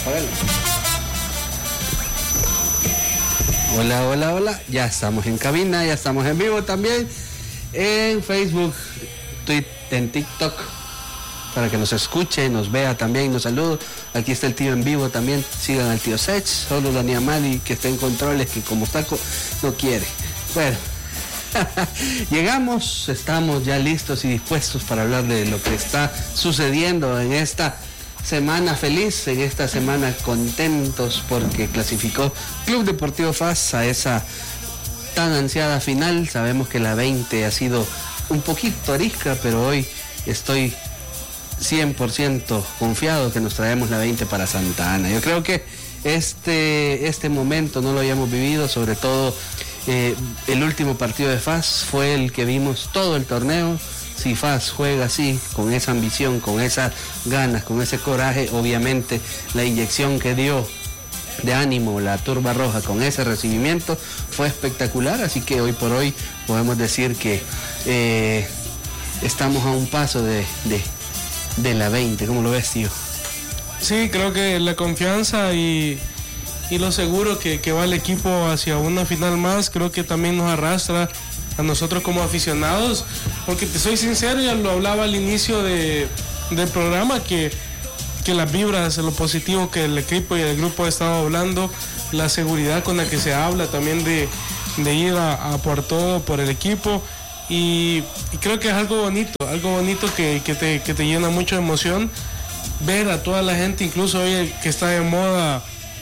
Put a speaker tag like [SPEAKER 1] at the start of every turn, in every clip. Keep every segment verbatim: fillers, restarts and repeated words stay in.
[SPEAKER 1] apágalo. Hola, hola, hola. Ya estamos en cabina, ya estamos en vivo también. En Facebook, Twitter, en TikTok. Para que nos escuche, nos vea también, nos salude. Aquí está el tío en vivo también. Sigan al tío Sech. Solo Dani Amali, que está en controles, que como está no quiere. Bueno. Llegamos, estamos ya listos y dispuestos para hablar de lo que está sucediendo en esta semana feliz, en esta semana contentos porque clasificó Club Deportivo F A S a esa tan ansiada final. Sabemos que la veinte ha sido un poquito arisca, pero hoy estoy cien por ciento confiado que nos traemos la veinte para Santa Ana. Yo creo que este, este momento no lo habíamos vivido, sobre todo eh, el último partido de F A S fue el que vimos todo el torneo. Si F A S juega así, con esa ambición, con esas ganas, con ese coraje, obviamente la inyección que dio de ánimo la Turba Roja con ese recibimiento fue espectacular, así que hoy por hoy podemos decir que eh, estamos a un paso de, de, de la veinte. ¿Cómo lo ves, tío?
[SPEAKER 2] Sí, creo que la confianza y, y lo seguro que, que va el equipo hacia una final más, creo que también nos arrastra a nosotros como aficionados, porque te soy sincero, ya lo hablaba al inicio de, del programa, que, que las vibras, lo positivo que el equipo y el grupo ha estado hablando, la seguridad con la que se habla también de, de ir a, a por todo, por el equipo, y, y creo que es algo bonito, algo bonito que, que, te, que te llena mucho de emoción, ver a toda la gente, incluso hoy que está de moda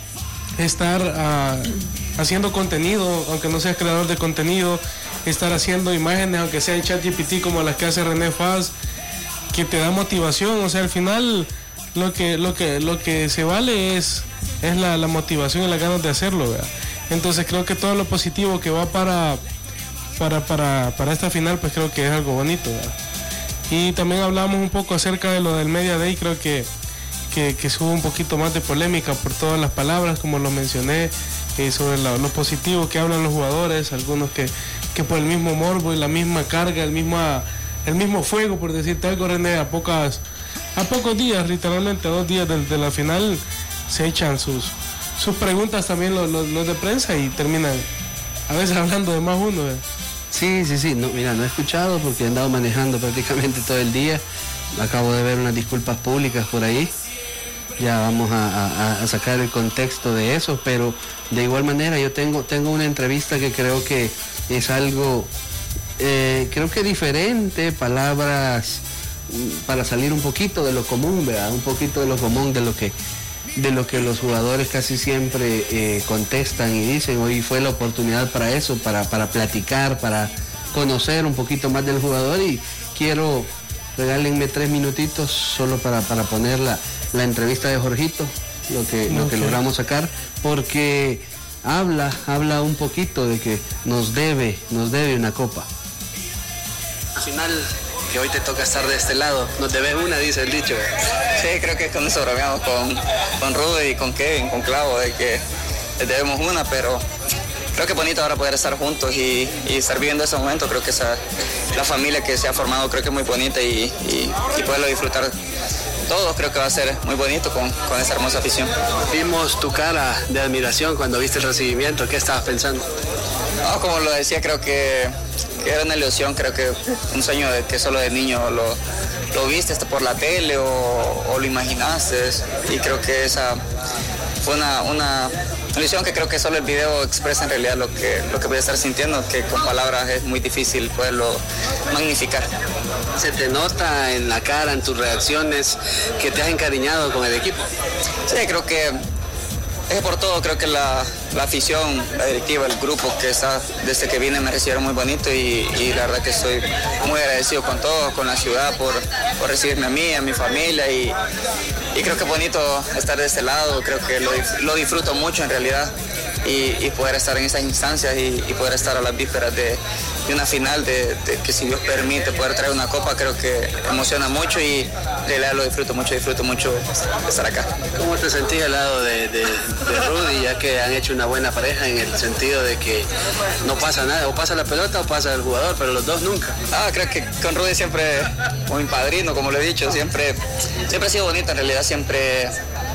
[SPEAKER 2] estar uh, haciendo contenido, aunque no seas creador de contenido, estar haciendo imágenes, aunque sea en ChatGPT como las que hace René Faz, que te da motivación. O sea, al final lo que, lo que, lo que se vale es, es la, la motivación y las ganas de hacerlo, ¿verdad? Entonces creo que todo lo positivo que va para, para, para, para esta final, pues creo que es algo bonito, ¿verdad? Y también hablamos un poco acerca de lo del Media Day, creo que, que, que hubo un poquito más de polémica por todas las palabras, como lo mencioné, eh, sobre lo, lo positivo que hablan los jugadores, algunos que, que por el mismo morbo y la misma carga, el mismo, el mismo fuego, por decirte algo, René, a, pocas, a pocos días, literalmente a dos días de, de la final, se echan sus, sus preguntas también los, los, los de prensa y terminan a veces hablando de más uno, ¿eh?
[SPEAKER 1] Sí, sí, sí, no, mira, no he escuchado porque he andado manejando prácticamente todo el día. Acabo de ver unas disculpas públicas por ahí. Ya vamos a, a, a sacar el contexto de eso, pero de igual manera yo tengo, tengo una entrevista que creo que es algo, eh, creo que diferente, palabras para salir un poquito de lo común, ¿verdad? Un poquito de lo común, de lo que, de lo que los jugadores casi siempre eh, contestan y dicen. Hoy fue la oportunidad para eso, para, para platicar, para conocer un poquito más del jugador, y quiero, regálenme tres minutitos solo para, para poner la, la entrevista de Jorgito, lo que, okay. lo que logramos sacar, porque habla, habla un poquito de que nos debe, nos debe una copa. Al final, que hoy te toca estar de este lado, nos debes una, dice el dicho.
[SPEAKER 3] Sí, creo que con eso bromeamos con, con Rudy y con Kevin, con Clavo, de que les debemos una, pero creo que es bonito ahora poder estar juntos y, y estar viviendo ese momento. Creo que esa, la familia que se ha formado creo que es muy bonita y, y, y poderlo disfrutar todos, creo que va a ser muy bonito con, con esa hermosa afición.
[SPEAKER 1] Vimos tu cara de admiración cuando viste el recibimiento, ¿qué estabas pensando?
[SPEAKER 3] No, como lo decía, creo que, que era una ilusión, creo que un sueño de que solo de niño lo, lo viste hasta por la tele o, o lo imaginaste, y creo que esa fue una, una ilusión que creo que solo el video expresa en realidad lo que, lo que voy a estar sintiendo, que con palabras es muy difícil poderlo magnificar.
[SPEAKER 1] ¿Se te nota en la cara, en tus reacciones, que te has encariñado con el equipo?
[SPEAKER 3] Sí, creo que es por todo, creo que la, la afición, la directiva, el grupo que está desde que vine me recibieron muy bonito, y, y la verdad que estoy muy agradecido con todos, con la ciudad por, por recibirme a mí, a mi familia, y, y creo que es bonito estar de este lado, creo que lo, lo disfruto mucho en realidad, y, y poder estar en esas instancias y, y poder estar a las vísperas de, de una final, de, de que si Dios permite poder traer una copa, creo que emociona mucho y en realidad lo disfruto mucho, disfruto mucho estar acá.
[SPEAKER 1] ¿Cómo te sentís al lado de, de, de Rudy, ya que han hecho una buena pareja en el sentido de que no pasa nada, o pasa la pelota o pasa el jugador, pero los dos nunca?
[SPEAKER 3] Ah, creo que con Rudy siempre, como mi padrino, como lo he dicho, siempre, siempre ha sido bonito, en realidad siempre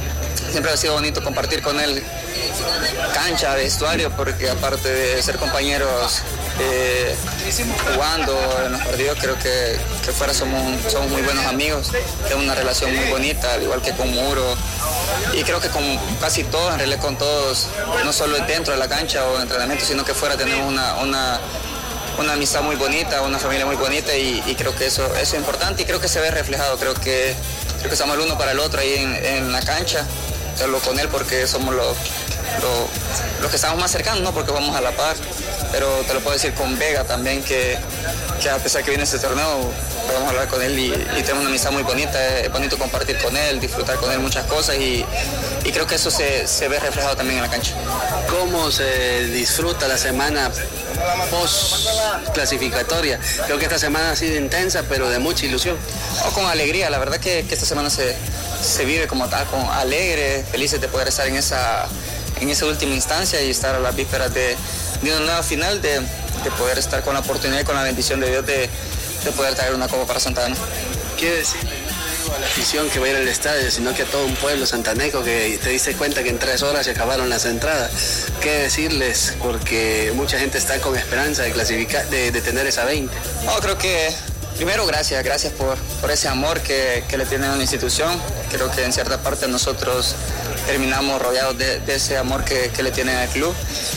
[SPEAKER 3] siempre ha sido bonito compartir con él cancha, vestuario, porque aparte de ser compañeros eh, jugando en los partidos, creo que, que fuera somos, somos muy buenos amigos, tenemos una relación muy bonita, al igual que con Muro, y creo que con casi todos, en realidad con todos, no solo dentro de la cancha o en entrenamiento, sino que fuera tenemos una, una, una amistad muy bonita, una familia muy bonita, y, y creo que eso, eso es importante y creo que se ve reflejado, creo que, creo que estamos el uno para el otro ahí en, en la cancha. Hablo con él porque somos los, los, los que estamos más cercanos, ¿no? Porque vamos a la par, pero te lo puedo decir con Vega también, que, que a pesar que viene este torneo, podemos hablar con él y, y tenemos una amistad muy bonita, es bonito compartir con él, disfrutar con él muchas cosas y, y creo que eso se, se ve reflejado también en la cancha.
[SPEAKER 1] ¿Cómo se disfruta la semana post clasificatoria? Creo que esta semana ha sido intensa, pero de mucha ilusión.
[SPEAKER 3] Oh, con alegría, la verdad que, que esta semana se, se vive como tal, con alegre, felices de poder estar en esa, en esa última instancia y estar a las vísperas de, de una nueva final, de, de poder estar con la oportunidad y con la bendición de Dios de, de poder traer una copa para Santa Ana.
[SPEAKER 1] ¿Qué decir? A la afición que va a ir al estadio, sino que a todo un pueblo santaneco que te diste cuenta que en tres horas se acabaron las entradas. ¿Qué decirles? Porque mucha gente está con esperanza de clasificar, de, de tener esa veinte.
[SPEAKER 3] No, creo que primero gracias, gracias por, por ese amor que, que le tienen a la institución. Creo que en cierta parte nosotros terminamos rodeados de, de ese amor que, que le tienen al club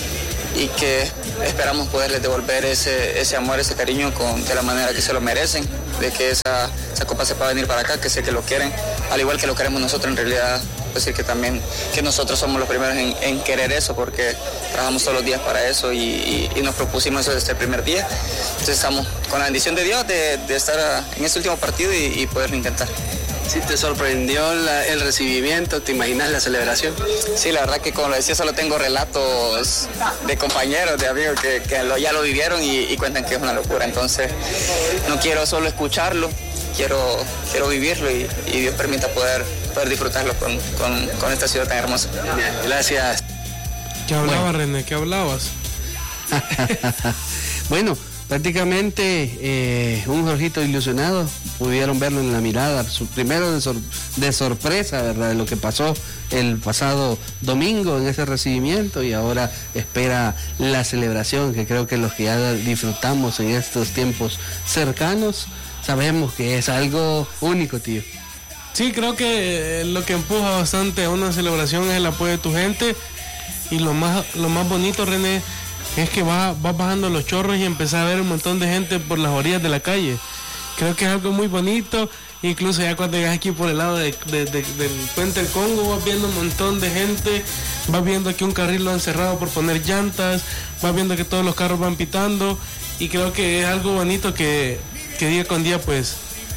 [SPEAKER 3] y que esperamos poderles devolver ese, ese amor, ese cariño con, de la manera que se lo merecen, de que esa, esa copa se pueda venir para acá, que sé que lo quieren, al igual que lo queremos nosotros en realidad. Es decir, que también que nosotros somos los primeros en, en querer eso, porque trabajamos todos los días para eso y, y, y nos propusimos eso desde el primer día. Entonces estamos con la bendición de Dios de, de estar en este último partido y, y poderlo intentar.
[SPEAKER 1] ¿Sí te sorprendió la, el recibimiento? ¿Te imaginas la celebración?
[SPEAKER 3] Sí, la verdad que como lo decía, solo tengo relatos de compañeros, de amigos que, que lo, ya lo vivieron y, y cuentan que es una locura. Entonces no quiero solo escucharlo, quiero, quiero vivirlo y, y Dios permita poder, poder disfrutarlo con, con, con esta ciudad tan hermosa.
[SPEAKER 1] Bien, gracias.
[SPEAKER 2] ¿Qué hablabas,
[SPEAKER 1] bueno.
[SPEAKER 2] René? ¿Qué hablabas?
[SPEAKER 1] Bueno, prácticamente eh, un Jorgito ilusionado, pudieron verlo en la mirada, su, primero de, sor, de sorpresa, ¿verdad?, de lo que pasó el pasado domingo en ese recibimiento, y ahora espera la celebración, que creo que los que ya disfrutamos en estos tiempos cercanos, sabemos que es algo único, tío.
[SPEAKER 2] Sí, creo que lo que empuja bastante a una celebración es el apoyo de tu gente, y lo más, lo más bonito, René, es que vas va bajando los chorros y empezás a ver un montón de gente por las orillas de la calle. Creo que es algo muy bonito, incluso ya cuando llegas aquí por el lado de, de, de, del puente del Congo, vas viendo un montón de gente, vas viendo que un carril lo han cerrado por poner llantas, vas viendo que todos los carros van pitando, y creo que es algo bonito que, que día con día pues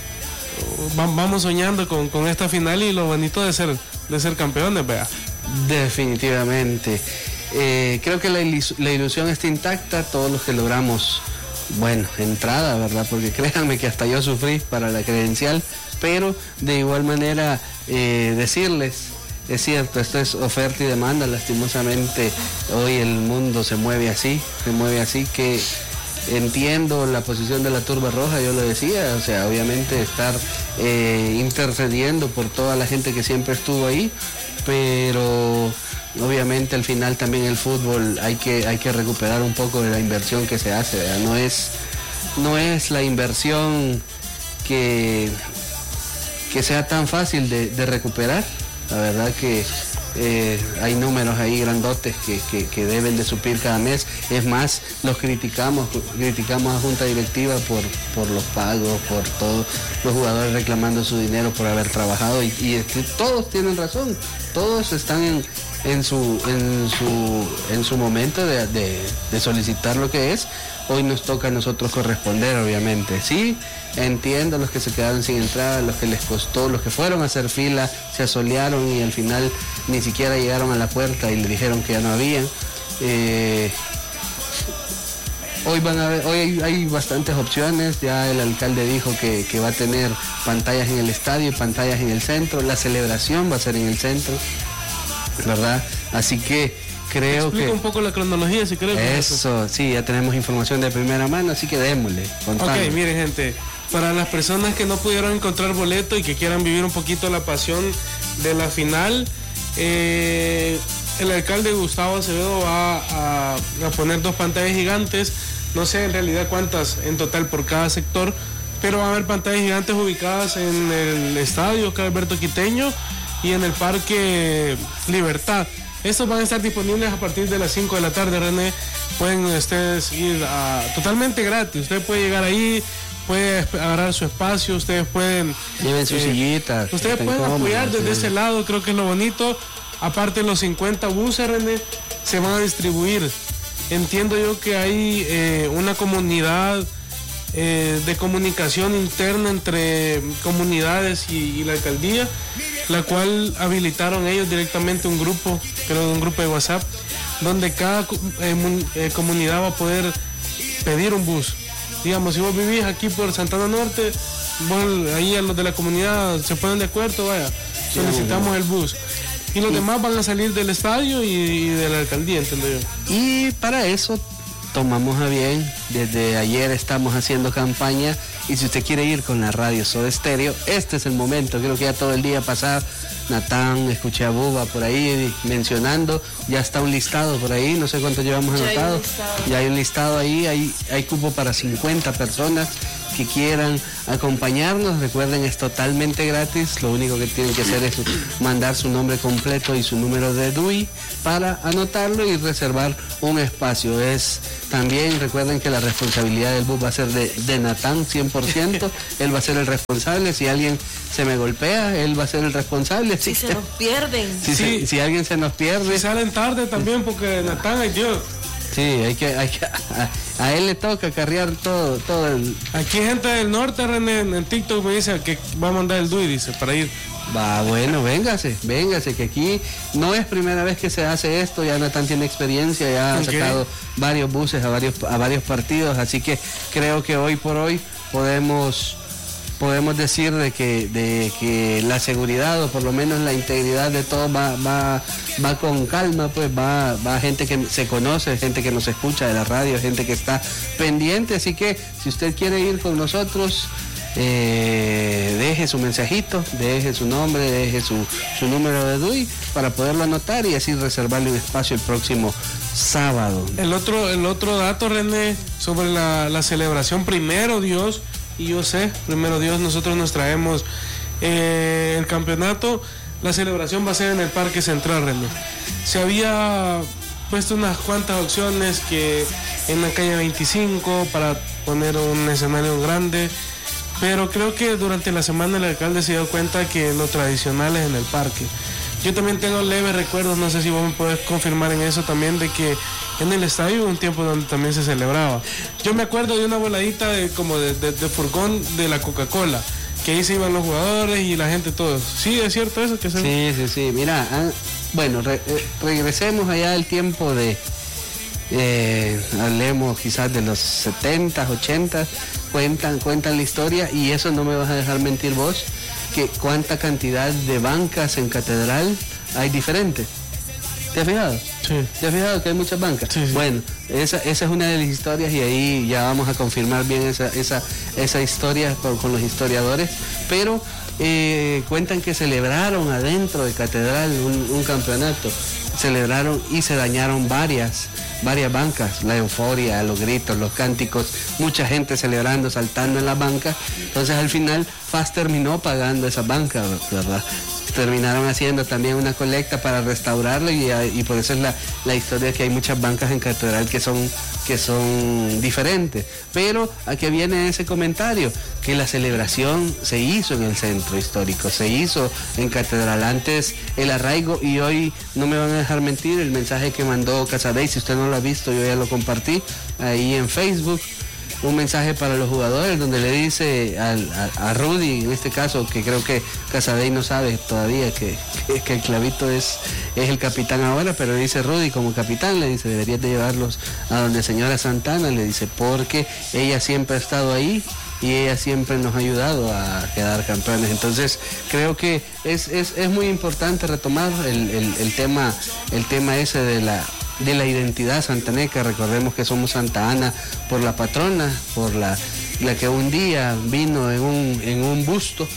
[SPEAKER 2] vamos soñando con, con esta final, y lo bonito de ser, de ser campeones, vea.
[SPEAKER 1] Definitivamente. Eh, creo que la, ilus la ilusión está intacta, todos los que logramos, bueno, entrada, ¿verdad? Porque créanme que hasta yo sufrí para la credencial, pero de igual manera eh, decirles, es cierto, esto es oferta y demanda, lastimosamente hoy el mundo se mueve así, se mueve así, que entiendo la posición de la Turba Roja, yo lo decía, o sea, obviamente estar eh, intercediendo por toda la gente que siempre estuvo ahí, pero obviamente al final también el fútbol hay que, hay que recuperar un poco de la inversión que se hace, ¿verdad? No es, no es la inversión que, que sea tan fácil de, de recuperar. La verdad que eh, hay números ahí grandotes que, que, que deben de suplir cada mes. Es más, los criticamos, criticamos a Junta Directiva por, por los pagos, por todos los jugadores reclamando su dinero por haber trabajado, y, y es que todos tienen razón, todos están en, en, su, en, su, en su momento de, de, de solicitar lo que es. Hoy nos toca a nosotros corresponder, obviamente. Sí, entiendo los que se quedaron sin entrada, los que les costó, los que fueron a hacer fila, se asolearon y al final ni siquiera llegaron a la puerta y le dijeron que ya no habían. Eh, hoy van a ver, hoy hay, hay bastantes opciones. Ya el alcalde dijo que, que va a tener pantallas en el estadio y pantallas en el centro. La celebración va a ser en el centro, ¿verdad? Así que creo
[SPEAKER 2] Explica
[SPEAKER 1] que
[SPEAKER 2] un poco la cronología, si querés.
[SPEAKER 1] Eso, sí, ya tenemos información de primera mano, así que démosle. Contame.
[SPEAKER 2] Ok, miren, gente, para las personas que no pudieron encontrar boleto y que quieran vivir un poquito la pasión de la final, Eh, el alcalde Gustavo Acevedo va a, a poner dos pantallas gigantes, no sé en realidad cuántas en total por cada sector, pero va a haber pantallas gigantes ubicadas en el estadio Alberto Quiteño y en el Parque Libertad. Estos van a estar disponibles a partir de las cinco de la tarde, René. Pueden ustedes ir a, totalmente gratis. Usted puede llegar ahí, puede agarrar su espacio, ustedes pueden...
[SPEAKER 1] Lleven sus eh, sillitas.
[SPEAKER 2] Ustedes pueden cómodos, apoyar desde sí. ese lado, creo que es lo bonito. Aparte los cincuenta buses, René, se van a distribuir. Entiendo yo que hay eh, una comunidad eh, de comunicación interna entre comunidades y, y la alcaldía, la cual habilitaron ellos directamente un grupo, creo un grupo de WhatsApp, donde cada eh, eh, comunidad va a poder pedir un bus. Digamos, si vos vivís aquí por Santana Norte, vos, ahí a los de la comunidad se ponen de acuerdo, vaya, solicitamos el bus. Y los y, demás van a salir del estadio y, y de la alcaldía, entiendo yo.
[SPEAKER 1] Y para eso tomamos a bien, desde ayer estamos haciendo campaña, y si usted quiere ir con la radio Soda Stereo, este es el momento. Creo que ya todo el día pasado, Natán, escuché a Buba por ahí mencionando, ya está un listado por ahí, no sé cuánto llevamos anotado, ya hay un listado ahí, hay, hay cupo para cincuenta personas que quieran acompañarnos. Recuerden, es totalmente gratis, lo único que tienen que hacer es mandar su nombre completo y su número de D U I para anotarlo y reservar un espacio. Es también, recuerden que la responsabilidad del bus va a ser de, de Natán cien por ciento, él va a ser el responsable. Si alguien se me golpea, él va a ser el responsable.
[SPEAKER 4] Si se nos pierden.
[SPEAKER 1] Si, sí. si, si alguien se nos pierde.
[SPEAKER 2] Si salen tarde también, porque Natán, ay Dios.
[SPEAKER 1] Sí, hay que, hay que a, a él le toca carrear todo, todo el...
[SPEAKER 2] Aquí gente del norte, René, en TikTok me dice que va a mandar el D U I, dice, para ir.
[SPEAKER 1] Va, bueno, véngase, véngase, que aquí no es primera vez que se hace esto, ya Natán tiene experiencia, ya ha okay. sacado varios buses a varios, a varios partidos, así que creo que hoy por hoy podemos... podemos decir de que, de que la seguridad, o por lo menos la integridad de todo va, va, va con calma, pues va, va gente que se conoce, gente que nos escucha de la radio, gente que está pendiente. Así que si usted quiere ir con nosotros, eh, deje su mensajito, deje su nombre, deje su, su número de D U I para poderlo anotar y así reservarle un espacio el próximo sábado.
[SPEAKER 2] El otro, el otro dato, René, sobre la, la celebración, primero Dios, y yo sé, primero Dios, nosotros nos traemos eh, el campeonato. La celebración va a ser en el Parque Central, René. Se había puesto unas cuantas opciones que en la calle veinticinco para poner un escenario grande, pero creo que durante la semana el alcalde se dio cuenta que lo tradicional es en el parque. Yo también tengo leves recuerdos, no sé si vos me podés confirmar en eso también, de que en el estadio hubo un tiempo donde también se celebraba. Yo me acuerdo de una voladita de, como de, de, de furgón de la Coca-Cola, que ahí se iban los jugadores y la gente, todos. ¿Sí es cierto eso? Que se...
[SPEAKER 1] Sí, sí, sí. Mira, ah, bueno, re, eh, regresemos allá al tiempo de, eh, hablemos quizás de los setenta, ochenta, cuentan, cuentan la historia, y eso no me vas a dejar mentir vos, que cuánta cantidad de bancas en Catedral hay diferente. ¿Te has fijado?
[SPEAKER 2] Sí.
[SPEAKER 1] ¿Te has fijado que hay muchas bancas?
[SPEAKER 2] Sí, sí.
[SPEAKER 1] Bueno, esa, esa es una de las historias, y ahí ya vamos a confirmar bien esa, esa, esa historia con, con los historiadores, pero eh, cuentan que celebraron adentro de Catedral un, un campeonato, celebraron y se dañaron varias, varias bancas, la euforia, los gritos, los cánticos, mucha gente celebrando, saltando en las bancas. Entonces al final F A S terminó pagando esa banca, ¿verdad? Terminaron haciendo también una colecta para restaurarlo, y, y por eso es la, la historia que hay muchas bancas en Catedral que son, que son diferentes. Pero aquí viene ese comentario, que la celebración se hizo en el centro histórico, se hizo en Catedral. Antes el arraigo, y hoy no me van a dejar mentir, el mensaje que mandó Casadei, si usted no lo ha visto, yo ya lo compartí ahí en Facebook, un mensaje para los jugadores donde le dice al, a, a Rudy, en este caso, que creo que Casadei no sabe todavía que, que, que el Clavito es, es el capitán ahora, pero dice Rudy como capitán, le dice, deberías de llevarlos a donde señora Santana, le dice, porque ella siempre ha estado ahí y ella siempre nos ha ayudado a quedar campeones. Entonces creo que es, es, es muy importante retomar el, el, el tema, el tema ese de la de la identidad santaneca. Recordemos que somos Santa Ana por la patrona, por la, la que un día vino en un, en un busto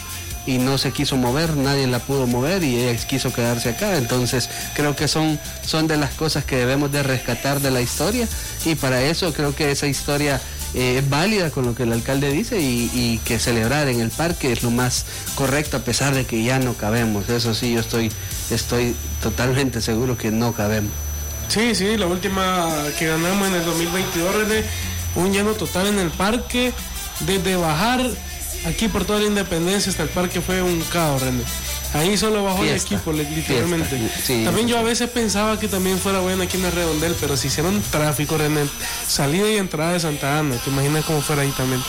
[SPEAKER 1] y no se quiso mover, nadie la pudo mover y ella quiso quedarse acá. Entonces creo que son, son de las cosas que debemos de rescatar de la historia, y para eso creo que esa historia eh, es válida con lo que el alcalde dice, y, y que celebrar en el parque es lo más correcto, a pesar de que ya no cabemos. Eso sí, yo estoy, estoy totalmente seguro que no cabemos.
[SPEAKER 2] Sí, sí, la última que ganamos en el dos mil veintidós, René, un lleno total en el parque, desde bajar aquí por toda la Independencia hasta el parque fue un caos, René. Ahí solo bajó fiesta, el equipo, literalmente. Fiesta, sí, también yo a veces pensaba que también fuera bueno aquí en el Redondel, pero si hicieron tráfico, René, salida y entrada de Santa Ana, te imaginas cómo fuera ahí también.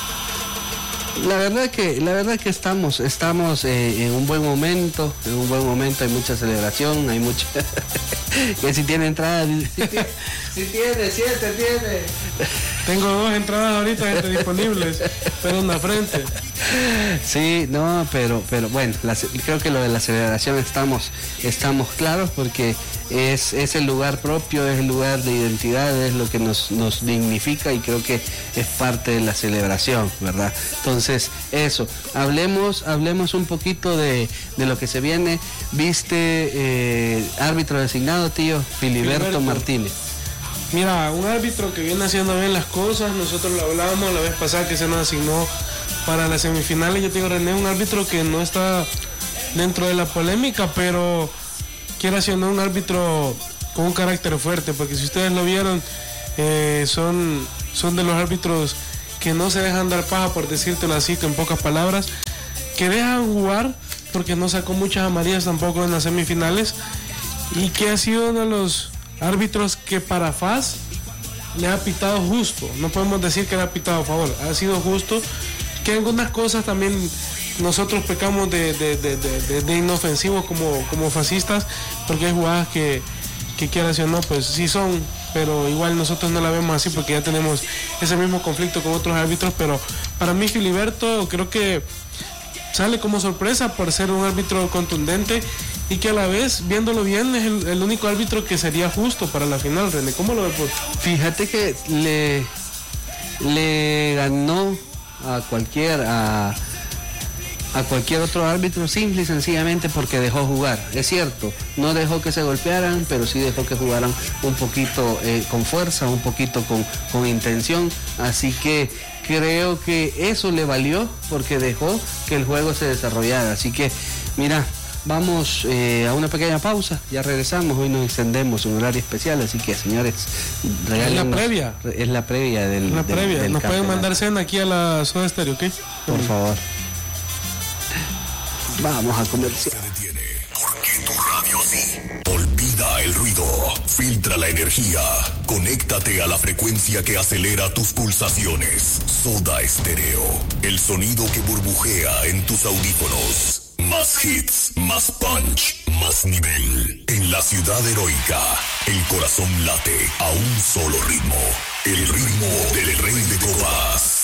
[SPEAKER 1] La verdad que, la verdad que estamos, estamos eh, en un buen momento, en un buen momento, hay mucha celebración, hay mucha que si tiene entradas, si tiene, siete tiene.
[SPEAKER 2] Tengo dos entradas ahorita gente, disponibles, pero en la frente.
[SPEAKER 1] Sí, no, pero, pero bueno, la, creo que lo de la celebración estamos, estamos claros, porque es, es el lugar propio, es el lugar de identidad, es lo que nos, nos dignifica, y creo que es parte de la celebración, ¿verdad? Entonces, eso, hablemos, hablemos un poquito de, de lo que se viene. Viste eh, árbitro designado, tío, Filiberto, Filiberto Martínez.
[SPEAKER 2] Mira, un árbitro que viene haciendo bien las cosas, nosotros lo hablábamos la vez pasada que se nos asignó para las semifinales. Yo te digo, René, un árbitro que no está dentro de la polémica, pero quiere haciendo un árbitro con un carácter fuerte, porque si ustedes lo vieron, eh, son, son de los árbitros que no se dejan dar paja, por decírtelo así, en pocas palabras, que dejan jugar, porque no sacó muchas amarillas tampoco en las semifinales, y que ha sido uno de los árbitros que para F A S le ha pitado justo. No podemos decir que le ha pitado a favor, ha sido justo, que algunas cosas también nosotros pecamos de, de, de, de, de inofensivos como, como fascistas, porque hay jugadas que, que quieras o no, pues sí son, pero igual nosotros no la vemos así porque ya tenemos ese mismo conflicto con otros árbitros. Pero para mí Filiberto creo que sale como sorpresa por ser un árbitro contundente, y que a la vez, viéndolo bien, es el, el único árbitro que sería justo para la final, René. ¿Cómo lo ves?
[SPEAKER 1] Fíjate que le, le ganó a cualquier a, a cualquier otro árbitro simple y sencillamente porque dejó jugar. Es cierto, no dejó que se golpearan, pero sí dejó que jugaran un poquito eh, con fuerza, un poquito con, con intención. Así que creo que eso le valió, porque dejó que el juego se desarrollara. Así que, mira, vamos eh, a una pequeña pausa, ya regresamos. Hoy nos extendemos un horario especial, así que, señores, regálenos.
[SPEAKER 2] Es la previa.
[SPEAKER 1] Es la previa del
[SPEAKER 2] La
[SPEAKER 1] del,
[SPEAKER 2] previa.
[SPEAKER 1] del
[SPEAKER 2] Nos pueden
[SPEAKER 1] campeonato.
[SPEAKER 2] mandar cena aquí a la Soda Stereo, ¿ok?
[SPEAKER 1] Por favor. Vamos a comercial.
[SPEAKER 4] Porque tu radio sí. Olvida el ruido, filtra la energía, conéctate a la frecuencia que acelera tus pulsaciones. Soda Stereo, el sonido que burbujea en tus audífonos. Más hits, más punch, más nivel. En la ciudad heroica, el corazón late a un solo ritmo. El ritmo del rey de copas.